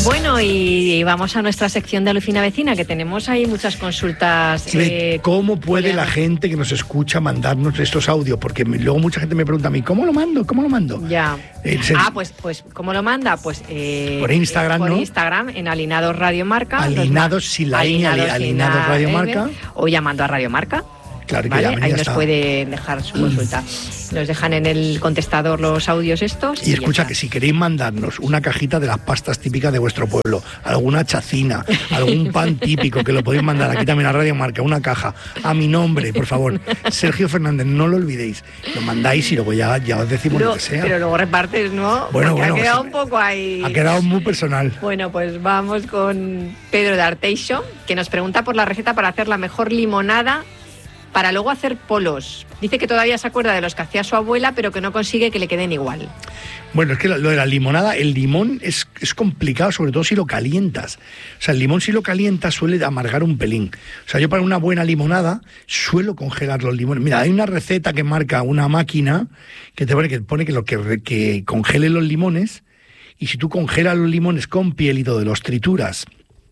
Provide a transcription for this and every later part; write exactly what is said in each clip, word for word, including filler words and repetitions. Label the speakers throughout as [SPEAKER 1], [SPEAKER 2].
[SPEAKER 1] Bueno, y vamos a nuestra sección de Alucina Vecina, que tenemos ahí muchas consultas.
[SPEAKER 2] Eh, ¿Cómo puede podemos... la gente que nos escucha mandarnos estos audios? Porque luego mucha gente me pregunta a mí, ¿cómo lo mando? ¿Cómo lo mando?
[SPEAKER 1] Ya.
[SPEAKER 2] Eh, se...
[SPEAKER 1] Ah, pues, pues, ¿cómo lo manda? Pues eh,
[SPEAKER 2] por Instagram,
[SPEAKER 1] por
[SPEAKER 2] ¿no?
[SPEAKER 1] Por Instagram, en Alinados Radio Marca.
[SPEAKER 2] Alinados sin la ñ, Alinados Radio Marca.
[SPEAKER 1] O llamando a Radio Marca.
[SPEAKER 2] Claro,
[SPEAKER 1] ¿vale?
[SPEAKER 2] que
[SPEAKER 1] Ahí nos
[SPEAKER 2] está.
[SPEAKER 1] pueden dejar su consulta. Nos dejan en el contestador los audios estos.
[SPEAKER 2] Y, y escucha,
[SPEAKER 1] ya
[SPEAKER 2] que si queréis mandarnos una cajita de las pastas típicas de vuestro pueblo, alguna chacina, algún pan típico, que lo podéis mandar aquí también a Radio Marca, una caja, a mi nombre, por favor, Sergio Fernández, no lo olvidéis. Lo mandáis y luego ya, ya os decimos
[SPEAKER 1] pero,
[SPEAKER 2] lo que sea.
[SPEAKER 1] Pero luego repartes, ¿no?
[SPEAKER 2] Bueno,
[SPEAKER 1] Porque
[SPEAKER 2] bueno,
[SPEAKER 1] ha quedado
[SPEAKER 2] sí,
[SPEAKER 1] un poco ahí.
[SPEAKER 2] Ha quedado muy personal.
[SPEAKER 1] Bueno, pues vamos con Pedro de Arteixo, que nos pregunta por la receta para hacer la mejor limonada para luego hacer polos. Dice que todavía se acuerda de los que hacía su abuela, pero que no consigue que le queden igual.
[SPEAKER 2] Bueno, es que lo de la limonada, el limón es, es complicado, sobre todo si lo calientas. O sea, el limón si lo calientas suele amargar un pelín. O sea, yo para una buena limonada suelo congelar los limones. Mira, hay una receta que marca una máquina que te pone que, pone que lo que, que congele los limones, y si tú congelas los limones con piel y todo, de los trituras,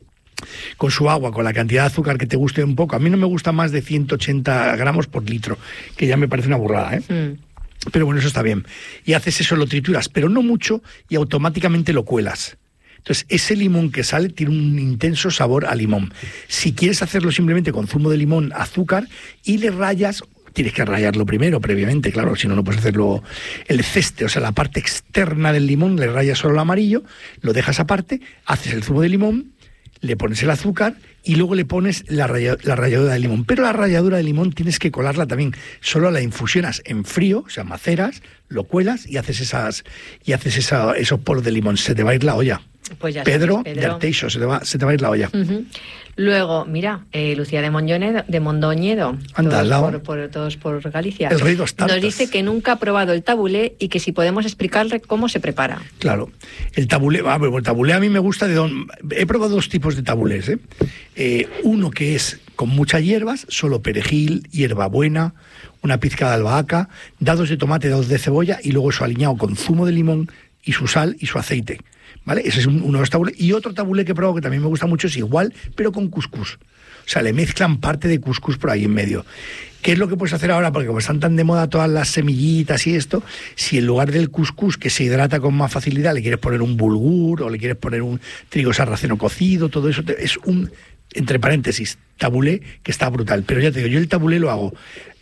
[SPEAKER 2] con su agua, con la cantidad de azúcar que te guste un poco. A mí no me gusta más de ciento ochenta gramos por litro, que ya me parece una burrada, ¿eh? Mm. Pero bueno, eso está bien. Y haces eso, lo trituras, pero no mucho, y automáticamente lo cuelas. Entonces, ese limón que sale tiene un intenso sabor a limón. Si quieres hacerlo simplemente con zumo de limón, azúcar, y le rayas... Tienes que rayarlo primero, previamente, claro, si no, no puedes hacerlo. El ceste, o sea, la parte externa del limón, le rayas solo el amarillo, lo dejas aparte, haces el zumo de limón, le pones el azúcar y luego le pones la, raya, la ralladura de limón. Pero la ralladura de limón tienes que colarla también. Solo la infusionas en frío, o sea, maceras, lo cuelas y haces esas y haces esa, esos polos de limón. Se te va a ir la olla.
[SPEAKER 1] Pues ya
[SPEAKER 2] Pedro,
[SPEAKER 1] sabes, Pedro.
[SPEAKER 2] de Arteixo, se te va, se te va a ir la olla.
[SPEAKER 1] Uh-huh. Luego, mira, eh, Lucía de Mondoñedo, de Mondoñedo,
[SPEAKER 2] Anda,
[SPEAKER 1] todos,
[SPEAKER 2] al lado.
[SPEAKER 1] Por, por, todos por Galicia,
[SPEAKER 2] el rey dos tartas.
[SPEAKER 1] Nos dice que nunca ha probado el tabulé y que si podemos explicarle cómo se prepara.
[SPEAKER 2] Claro, el tabulé, ah, bueno, el tabulé a mí me gusta de don, he probado dos tipos de tabulés, ¿eh? Eh, uno que es con muchas hierbas, solo perejil, hierbabuena, una pizca de albahaca, dados de tomate, dados de cebolla y luego eso aliñado con zumo de limón y su sal y su aceite. ¿Vale? Ese es un, uno de los tabulés. Y otro tabulé que he probado que también me gusta mucho es igual, pero con cuscús. O sea, le mezclan parte de cuscús por ahí en medio. ¿Qué es lo que puedes hacer ahora? Porque como están tan de moda todas las semillitas y esto, si en lugar del cuscús, que se hidrata con más facilidad, le quieres poner un bulgur o le quieres poner un trigo sarraceno cocido, todo eso te, es un, entre paréntesis, tabulé que está brutal. Pero ya te digo, yo el tabulé lo hago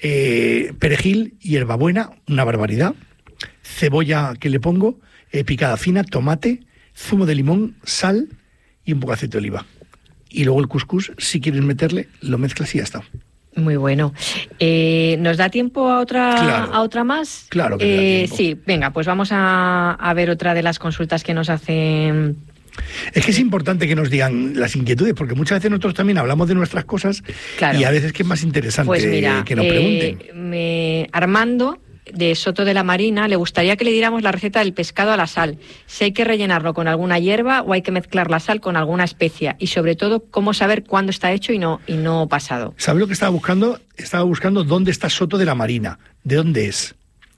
[SPEAKER 2] eh, perejil, hierbabuena, una barbaridad, cebolla que le pongo, eh, picada fina, tomate, zumo de limón, sal y un poco de aceite de oliva. Y luego el cuscús, si quieres meterle, lo mezclas y ya está.
[SPEAKER 1] Muy bueno. Eh, ¿Nos da tiempo a otra,
[SPEAKER 2] claro,
[SPEAKER 1] a otra más?
[SPEAKER 2] Claro que
[SPEAKER 1] eh,
[SPEAKER 2] da tiempo.
[SPEAKER 1] Sí, venga, pues vamos a, a ver otra de las consultas que nos hacen.
[SPEAKER 2] Es que es importante que nos digan las inquietudes, porque muchas veces nosotros también hablamos de nuestras cosas, claro, y a veces que es más interesante
[SPEAKER 1] pues mira,
[SPEAKER 2] que nos
[SPEAKER 1] eh,
[SPEAKER 2] pregunten.
[SPEAKER 1] Me, Armando, de Soto de la Marina, le gustaría que le diéramos la receta del pescado a la sal. Si hay que rellenarlo con alguna hierba o hay que mezclar la sal con alguna especia. Y sobre todo, cómo saber cuándo está hecho y no, y no pasado.
[SPEAKER 2] ¿Sabes lo que estaba buscando? Estaba buscando dónde está Soto de la Marina. ¿De dónde es?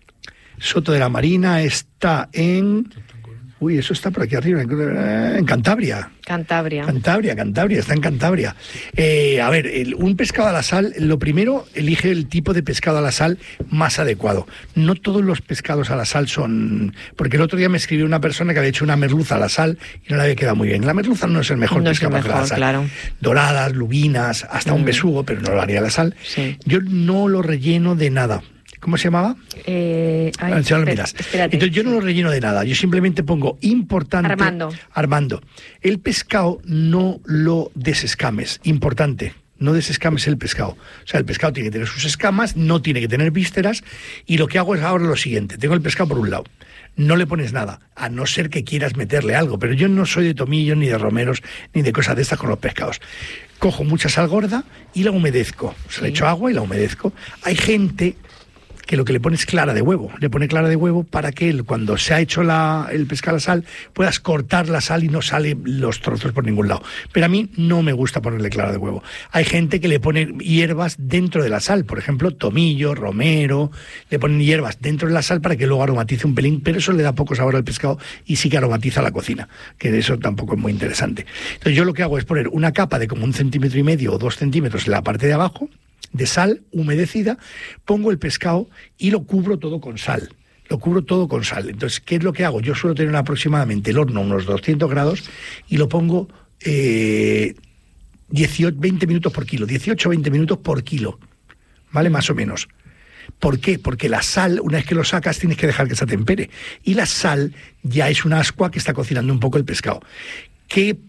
[SPEAKER 2] Soto de la Marina está en... Uy, eso está por aquí arriba, en Cantabria.
[SPEAKER 1] Cantabria.
[SPEAKER 2] Cantabria, Cantabria, está en Cantabria. Eh, a ver, el, un pescado a la sal, lo primero, elige el tipo de pescado a la sal más adecuado. No todos los pescados a la sal son... Porque el otro día me escribió una persona que había hecho una merluza a la sal y no le había quedado muy bien. La merluza no es el mejor
[SPEAKER 1] no
[SPEAKER 2] pescado
[SPEAKER 1] es el mejor,
[SPEAKER 2] a la sal.
[SPEAKER 1] Claro.
[SPEAKER 2] Doradas, lubinas, hasta mm. un besugo, pero no lo haría a la sal.
[SPEAKER 1] Sí.
[SPEAKER 2] Yo no lo relleno de nada. ¿Cómo se llamaba?
[SPEAKER 1] Eh, ay,
[SPEAKER 2] ah, no miras. Entonces yo no lo relleno de nada, yo simplemente pongo importante...
[SPEAKER 1] Armando.
[SPEAKER 2] Armando. El pescado no lo desescames, importante, no desescames el pescado. O sea, el pescado tiene que tener sus escamas, no tiene que tener vísceras, y lo que hago es ahora lo siguiente, tengo el pescado por un lado, no le pones nada, a no ser que quieras meterle algo, pero yo no soy de tomillos, ni de romeros, ni de cosas de estas con los pescados. Cojo mucha sal gorda y la humedezco, o sea, sí. le echo agua y la humedezco. Hay gente... que lo que le pone es clara de huevo. Le pone clara de huevo para que él, cuando se ha hecho la, el pescado a la sal, puedas cortar la sal y no sale los trozos por ningún lado. Pero a mí no me gusta ponerle clara de huevo. Hay gente que le pone hierbas dentro de la sal, por ejemplo, tomillo, romero, le ponen hierbas dentro de la sal para que luego aromatice un pelín, pero eso le da poco sabor al pescado y sí que aromatiza la cocina, que de eso tampoco es muy interesante. Entonces yo lo que hago es poner una capa de como un centímetro y medio o dos centímetros en la parte de abajo, de sal humedecida, pongo el pescado y lo cubro todo con sal. Lo cubro todo con sal. Entonces, ¿qué es lo que hago? Yo suelo tener aproximadamente el horno a unos doscientos grados y lo pongo eh, dieciocho, veinte minutos por kilo, dieciocho o veinte minutos por kilo, ¿vale? Más o menos. ¿Por qué? Porque la sal, una vez que lo sacas, tienes que dejar que se atempere. Y la sal ya es una ascua que está cocinando un poco el pescado. ¿Qué